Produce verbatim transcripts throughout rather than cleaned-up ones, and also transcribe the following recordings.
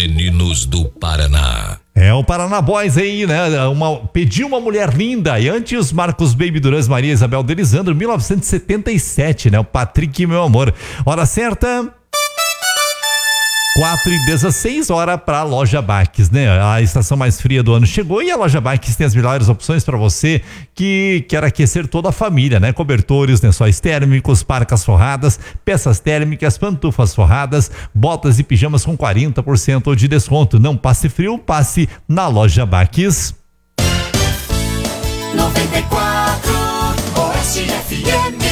Meninos do Paraná. É o Paraná Boys aí, né? Uma, pediu uma mulher linda. E antes, Marcos Baby Durães, Maria Isabel Delisandro, mil novecentos e setenta e sete, né? O Patrick, meu amor. Hora certa. quatro e dezesseis, hora para a Loja Baques, né? A estação mais fria do ano chegou e a Loja Baques tem as melhores opções para você que quer aquecer toda a família, né? Cobertores, lençóis térmicos, parcas forradas, peças térmicas, pantufas forradas, botas e pijamas com quarenta por cento de desconto. Não passe frio, passe na Loja Baques. noventa e quatro Oeste F M.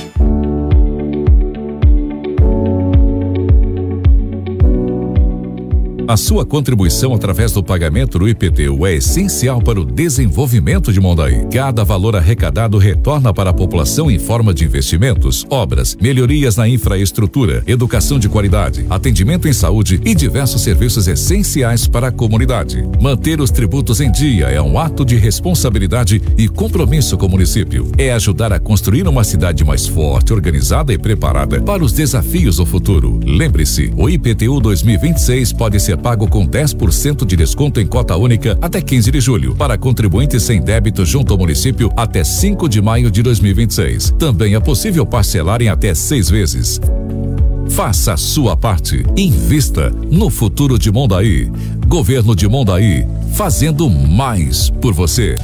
A sua contribuição através do pagamento do I P T U é essencial para o desenvolvimento de Mondaí. Cada valor arrecadado retorna para a população em forma de investimentos, obras, melhorias na infraestrutura, educação de qualidade, atendimento em saúde e diversos serviços essenciais para a comunidade. Manter os tributos em dia é um ato de responsabilidade e compromisso com o município. É ajudar a construir uma cidade mais forte, organizada e preparada para os desafios do futuro. Lembre-se, o I P T U dois mil e vinte e seis pode ser pago com dez por cento de desconto em cota única até quinze de julho, para contribuintes sem débito junto ao município até cinco de maio de dois mil e vinte e seis. Também é possível parcelar em até seis vezes. Faça a sua parte. Invista no futuro de Mondaí. Governo de Mondaí, fazendo mais por você.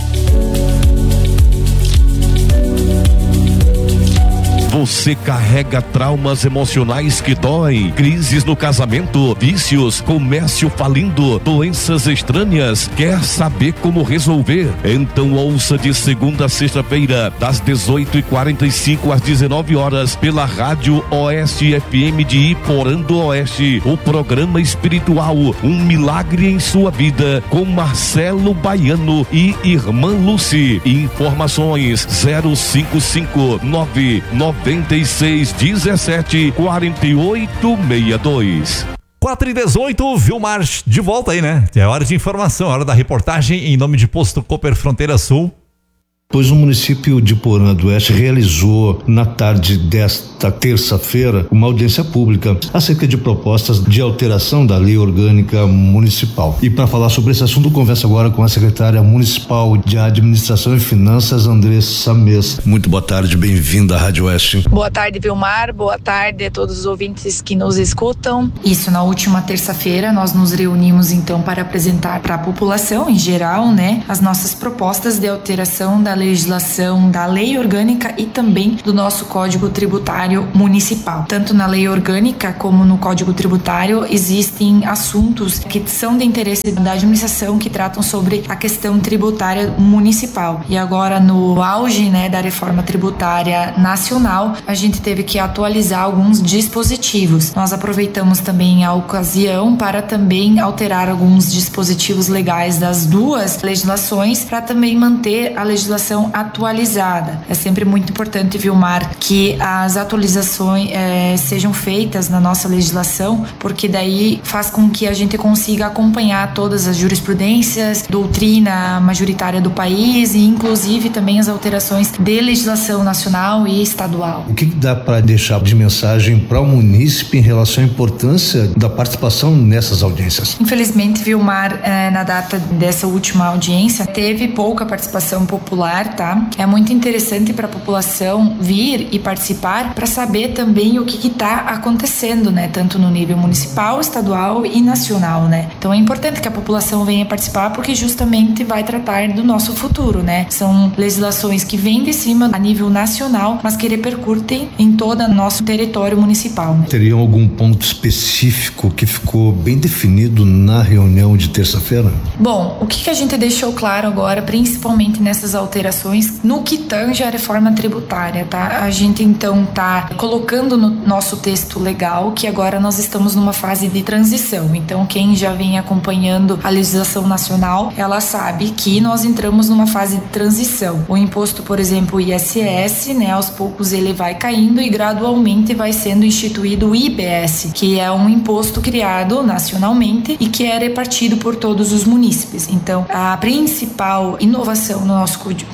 Você carrega traumas emocionais que doem, crises no casamento, vícios, comércio falindo, doenças estranhas. Quer saber como resolver? Então ouça de segunda a sexta-feira, das dezoito e quarenta e cinco às dezenove horas, pela Rádio Oeste F M de Iporã do Oeste, o programa espiritual Um Milagre em Sua Vida, com Marcelo Baiano e Irmã Lucy. Informações zero cinco cinco nove nove noventa e seis dezessete quarenta e oito sessenta e dois. quatro e dezoito, Vilmar de volta aí, né? É hora de informação, é hora da reportagem em nome de Posto Cooper Fronteira Sul. Pois o município de Iporã do Oeste realizou na tarde desta terça-feira uma audiência pública acerca de propostas de alteração da lei orgânica municipal. E para falar sobre esse assunto, converso agora com a secretária municipal de Administração e Finanças, Andressa Mesa. Muito boa tarde, bem-vinda à Rádio Oeste. Boa tarde, Vilmar, boa tarde a todos os ouvintes que nos escutam. Isso, na última terça-feira nós nos reunimos então para apresentar para a população em geral, né, as nossas propostas de alteração da legislação da lei orgânica e também do nosso Código Tributário Municipal. Tanto na lei orgânica como no Código Tributário existem assuntos que são de interesse da administração que tratam sobre a questão tributária municipal. E agora, no auge, né, da reforma tributária nacional, a gente teve que atualizar alguns dispositivos. Nós aproveitamos também a ocasião para também alterar alguns dispositivos legais das duas legislações para também manter a legislação atualizada. É sempre muito importante, Vilmar, que as atualizações é, sejam feitas na nossa legislação, porque daí faz com que a gente consiga acompanhar todas as jurisprudências, doutrina majoritária do país e inclusive também as alterações de legislação nacional e estadual. O que dá para deixar de mensagem para o munícipe em relação à importância da participação nessas audiências? Infelizmente, Vilmar, é, na data dessa última audiência, teve pouca participação popular, tá? É muito interessante para a população vir e participar para saber também o que está acontecendo, né? Tanto no nível municipal, estadual e nacional, né? Então é importante que a população venha participar porque justamente vai tratar do nosso futuro, né? São legislações que vêm de cima a nível nacional, mas que repercutem em todo o nosso território municipal, né? Teria algum ponto específico que ficou bem definido na reunião de terça-feira? Bom, o que, que a gente deixou claro agora, principalmente nessas alterações no que tange a reforma tributária, tá? A gente então tá colocando no nosso texto legal que agora nós estamos numa fase de transição. Então quem já vem acompanhando a legislação nacional, ela sabe que nós entramos numa fase de transição. O imposto, por exemplo, o I S S, né, aos poucos ele vai caindo e gradualmente vai sendo instituído o I B S, que é um imposto criado nacionalmente e que é repartido por todos os munícipes. Então, a principal inovação no nosso Código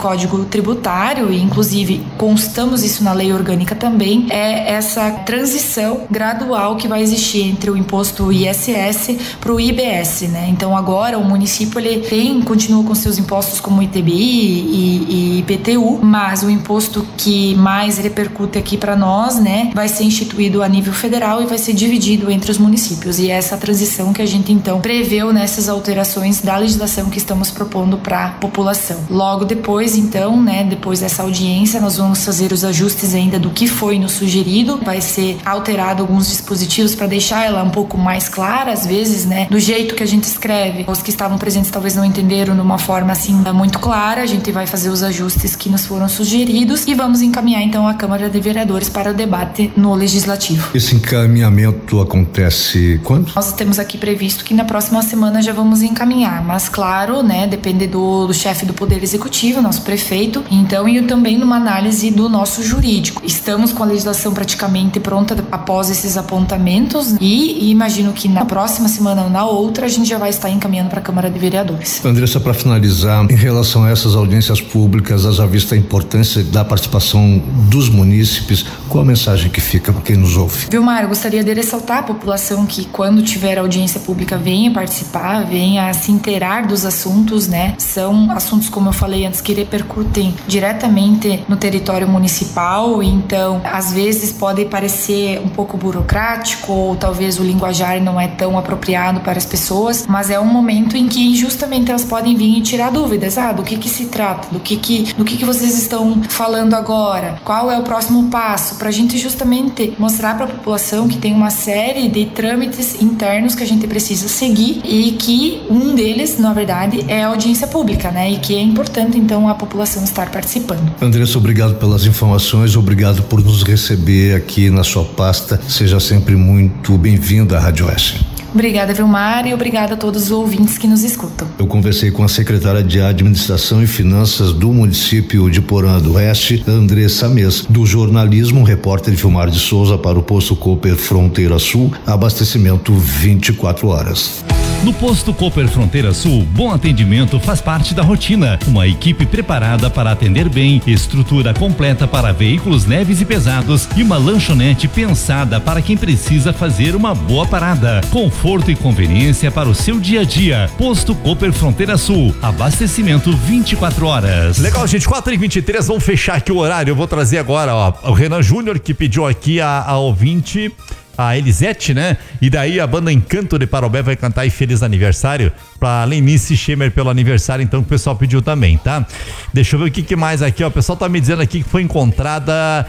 Código Tributário, e inclusive constamos isso na lei orgânica também, é essa transição gradual que vai existir entre o imposto I S S para o I B S, né? Então agora o município ele tem, continua com seus impostos como I T B I e, e I P T U, mas o imposto que mais repercute aqui para nós, né, vai ser instituído a nível federal e vai ser dividido entre os municípios, e é essa transição que a gente então preveu nessas alterações da legislação que estamos propondo para a população. Logo depois, então, né, depois dessa audiência, nós vamos fazer os ajustes ainda do que foi nos sugerido, vai ser alterado alguns dispositivos para deixar ela um pouco mais clara, às vezes, né, do jeito que a gente escreve. Os que estavam presentes talvez não entenderam de uma forma assim muito clara, a gente vai fazer os ajustes que nos foram sugeridos e vamos encaminhar então a Câmara de Vereadores para o debate no Legislativo. Esse encaminhamento acontece quando? Nós temos aqui previsto que na próxima semana já vamos encaminhar, mas claro, né, depende do, do chefe do Poder Executivo, nosso prefeito, então e também numa análise do nosso jurídico. Estamos com a legislação praticamente pronta após esses apontamentos e, e imagino que na próxima semana ou na outra a gente já vai estar encaminhando para a Câmara de Vereadores. Andressa, para finalizar, em relação a essas audiências públicas, haja vista a importância da participação dos munícipes, qual a mensagem que fica para quem nos ouve? Vilmar, eu gostaria de ressaltar a população que quando tiver audiência pública venha participar, venha se inteirar dos assuntos, né? São assuntos, como eu falei antes, que repercutem diretamente no território municipal, então às vezes pode parecer um pouco burocrático ou talvez o linguajar não é tão apropriado para as pessoas, mas é um momento em que justamente elas podem vir e tirar dúvidas, ah, do que que se trata, do que que, do que que vocês estão falando agora, qual é o próximo passo, para a gente justamente mostrar para a população que tem uma série de trâmites internos que a gente precisa seguir e que um deles, na verdade, é a audiência pública, né? E que é importante, então, a população estar participando. Andressa, obrigado pelas informações, obrigado por nos receber aqui na sua pasta. Seja sempre muito bem-vinda à Rádio Oeste. Obrigada, Vilmar, e obrigada a todos os ouvintes que nos escutam. Eu conversei com a secretária de Administração e Finanças do município de Porã do Oeste, Andressa Mes. Do jornalismo, repórter Vilmar de Souza para o Posto Cooper Fronteira Sul, abastecimento vinte e quatro horas. No Posto Cooper Fronteira Sul, bom atendimento faz parte da rotina. Uma equipe preparada para atender bem, estrutura completa para veículos leves e pesados e uma lanchonete pensada para quem precisa fazer uma boa parada. Conforto e conveniência para o seu dia a dia. Posto Cooper Fronteira Sul, abastecimento vinte e quatro horas. Legal, gente, quatro e vinte e três, vamos fechar aqui o horário. Eu vou trazer agora, ó, o Renan Júnior, que pediu aqui a, a ouvinte, a Elisete, né? E daí a banda Encanto de Parobé vai cantar aí Feliz Aniversário pra Lenice Schemer pelo aniversário, então, que o pessoal pediu também, tá? Deixa eu ver o que, que mais aqui, ó. O pessoal tá me dizendo aqui que foi encontrada,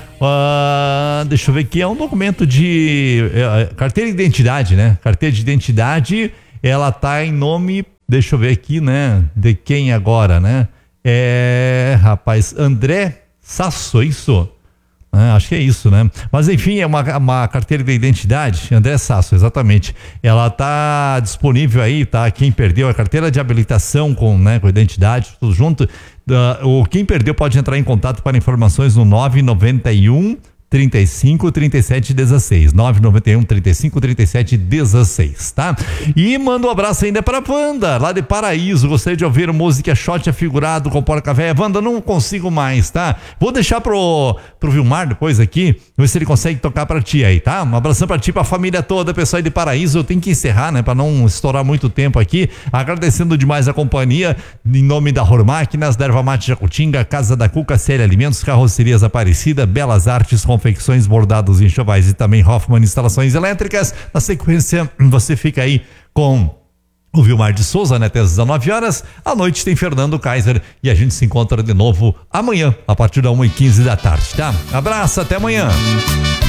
uh, deixa eu ver aqui, é um documento de uh, carteira de identidade, né? Carteira de identidade, ela tá em nome, deixa eu ver aqui, né? De quem agora, né? É, rapaz, André Sasso, isso? É, acho que é isso, né? Mas enfim, é uma, uma carteira de identidade, André Sasso, exatamente. Ela tá disponível aí, tá? Quem perdeu a carteira de habilitação com, né, com identidade, tudo junto. Uh, o quem perdeu pode entrar em contato para informações no nove nove um, trinta e cinco, trinta e sete, dezesseis. nove nove um, trinta e cinco, trinta e sete, dezesseis, tá? E manda um abraço ainda pra Wanda, lá de Paraíso. Gostaria de ouvir música Shot Afigurado com Porca Véia. Wanda, não consigo mais, tá? Vou deixar pro, pro Vilmar depois aqui, ver se ele consegue tocar pra ti aí, tá? Um abração pra ti, pra família toda, pessoal aí de Paraíso. Eu tenho que encerrar, né? Pra não estourar muito tempo aqui. Agradecendo demais a companhia, em nome da Ror Máquinas, da Erva Mate Jacutinga, Casa da Cuca, Série Alimentos, Carrocerias Aparecida, Belas Artes, confecções, bordados, enxovais e também Hoffman Instalações Elétricas. Na sequência, você fica aí com o Vilmar de Souza, né? Até às dezenove horas. À noite tem Fernando Kaiser e a gente se encontra de novo amanhã, a partir da uma e quinze da tarde, tá? Abraço, até amanhã.